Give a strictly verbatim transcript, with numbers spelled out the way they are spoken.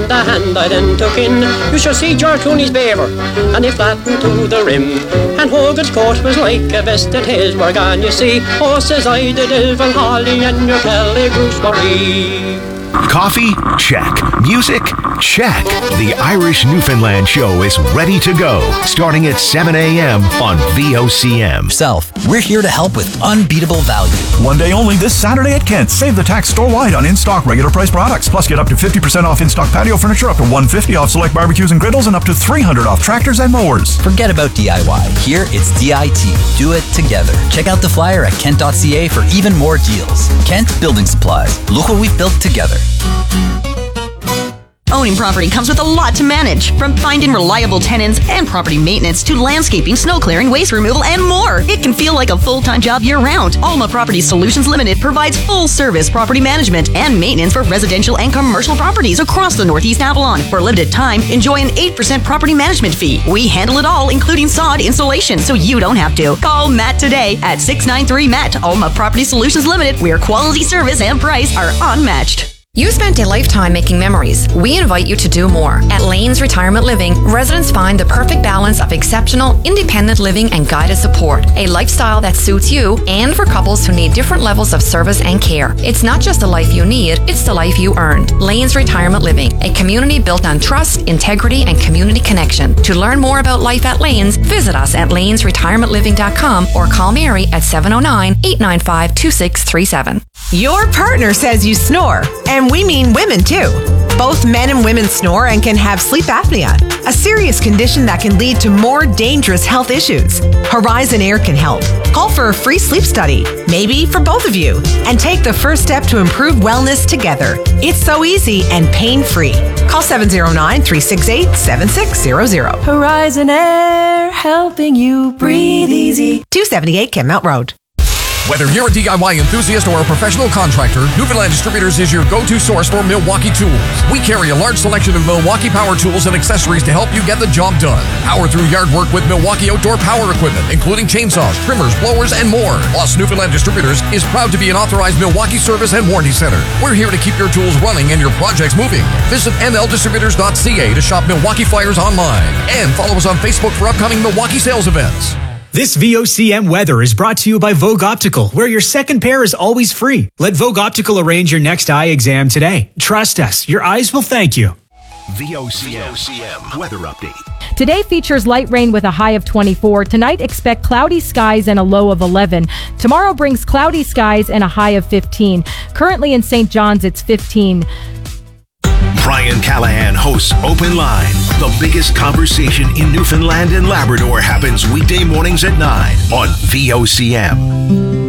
the hand I then took in. You shall see George Clooney's beaver, and he flattened to the rim. And Hogan's coat was like a vest at Hillsborough, and you see, oh, says I, the Dilvin Holly and your Kelly Gooseberry. Coffee? Check. Music? Check. The Irish Newfoundland Show is ready to go, starting at seven a.m. on V O C M. Self, we're here to help with unbeatable value. One day only this Saturday at Kent. Save the tax store-wide on in-stock regular price products. Plus get up to fifty percent off in-stock patio furniture, up to one hundred fifty dollars off select barbecues and griddles, and up to three hundred dollars off tractors and mowers. Forget about D I Y. Here it's D I T. Do it together. Check out the flyer at kent dot c a for even more deals. Kent Building Supplies. Look what we've built together. Owning property comes with a lot to manage, from finding reliable tenants and property maintenance to landscaping, snow clearing, waste removal, and more. It can feel like a full-time job year-round. Alma Property Solutions Limited provides full-service property management and maintenance for residential and commercial properties across the Northeast Avalon. For a limited time, enjoy an eight percent property management fee. We handle it all, including sod installation, so you don't have to. Call Matt today at six nine three M A T. Alma Property Solutions Limited, where quality, service, and price are unmatched. You spent a lifetime making memories. We invite you to do more. At Lanes Retirement Living, residents find the perfect balance of exceptional, independent living and guided support. A lifestyle that suits you and for couples who need different levels of service and care. It's not just the life you need, it's the life you earned. Lanes Retirement Living, a community built on trust, integrity, and community connection. To learn more about life at Lanes, visit us at lanes retirement living dot com or call Mary at seven oh nine, eight nine five, two six three seven. Your partner says you snore, and we mean women too. Both men and women snore and can have sleep apnea, a serious condition that can lead to more dangerous health issues. Horizon Air can help. Call for a free sleep study, maybe for both of you, and take the first step to improve wellness together. It's so easy and pain-free. Call seven oh nine, three six eight, seven six zero zero. Horizon Air, helping you breathe easy. two seventy-eight Kenmount Road. Whether you're a D I Y enthusiast or a professional contractor, Newfoundland Distributors is your go-to source for Milwaukee tools. We carry a large selection of Milwaukee power tools and accessories to help you get the job done. Power through yard work with Milwaukee outdoor power equipment, including chainsaws, trimmers, blowers, and more. Plus, Newfoundland Distributors is proud to be an authorized Milwaukee service and warranty center. We're here to keep your tools running and your projects moving. Visit n l distributors dot c a to shop Milwaukee flyers online. And follow us on Facebook for upcoming Milwaukee sales events. This V O C M weather is brought to you by Vogue Optical, where your second pair is always free. Let Vogue Optical arrange your next eye exam today. Trust us, your eyes will thank you. V O C M weather update. Today features light rain with a high of twenty-four. Tonight, expect cloudy skies and a low of eleven. Tomorrow brings cloudy skies and a high of fifteen. Currently in Saint John's, it's fifteen. Brian Callahan hosts Open Line. The biggest conversation in Newfoundland and Labrador happens weekday mornings at nine on V O C M.